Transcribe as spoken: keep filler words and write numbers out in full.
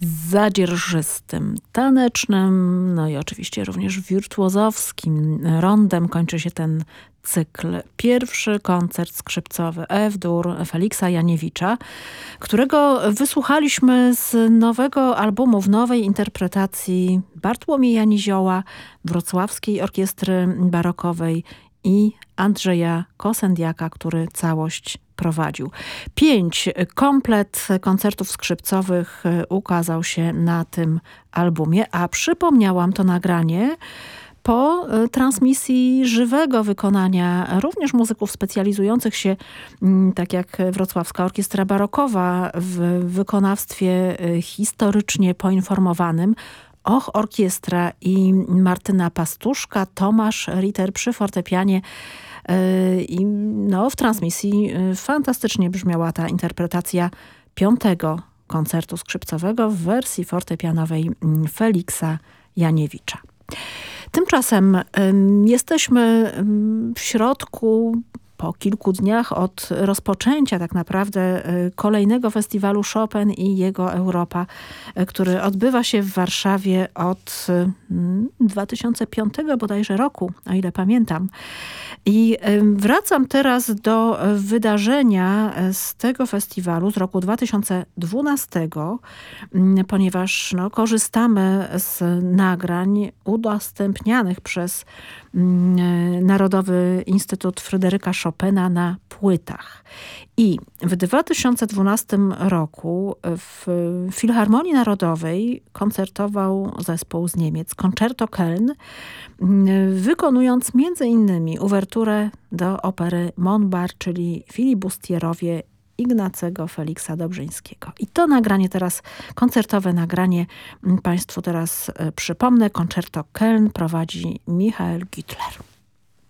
zadzierżystym, tanecznym, no i oczywiście również wirtuozowskim rondem kończy się ten cykl. Pierwszy koncert skrzypcowy F-dur Feliksa Janiewicza, którego wysłuchaliśmy z nowego albumu w nowej interpretacji Bartłomieja Nizioła, Wrocławskiej Orkiestry Barokowej i Andrzeja Kosendiaka, który całość prowadził. Pięć komplet koncertów skrzypcowych ukazał się na tym albumie, a przypomniałam to nagranie po transmisji żywego wykonania również muzyków specjalizujących się, tak jak Wrocławska Orkiestra Barokowa, w wykonawstwie historycznie poinformowanym. Och, Orkiestra i Martyna Pastuszka, Tomasz Ritter przy fortepianie. I no, w transmisji fantastycznie brzmiała ta interpretacja piątego koncertu skrzypcowego w wersji fortepianowej Feliksa Janiewicza. Tymczasem jesteśmy w środku, po kilku dniach od rozpoczęcia tak naprawdę kolejnego festiwalu Chopin i jego Europa, który odbywa się w Warszawie od dwa tysiące piątego bodajże roku, o ile pamiętam. I wracam teraz do wydarzenia z tego festiwalu z roku dwa tysiące dwunastego, ponieważ no, korzystamy z nagrań udostępnianych przez Narodowy Instytut Fryderyka Chopina na płytach. I w dwa tysiące dwunastym roku w Filharmonii Narodowej koncertował zespół z Niemiec Concerto Köln, wykonując między innymi uwerturę do opery Monbar, czyli Filibustierowie Ignacego Feliksa Dobrzyńskiego. I to nagranie teraz, koncertowe nagranie, Państwu teraz przypomnę. Concerto Köln prowadzi Michael Güttler.